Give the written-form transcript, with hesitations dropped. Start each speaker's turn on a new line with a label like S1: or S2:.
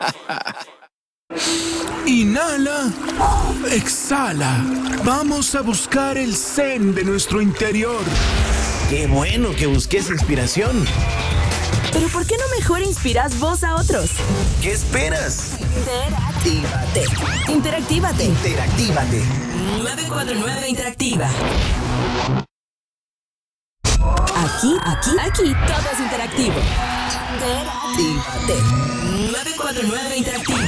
S1: Inhala, exhala. Vamos a buscar el zen de nuestro interior.
S2: ¡Qué bueno que busques inspiración!
S3: Pero ¿por qué no mejor inspiras vos a otros?
S2: ¿Qué esperas?
S3: Interactívate.
S4: 949 Interactiva.
S3: Aquí todo es interactivo.
S4: 949 Interactiva.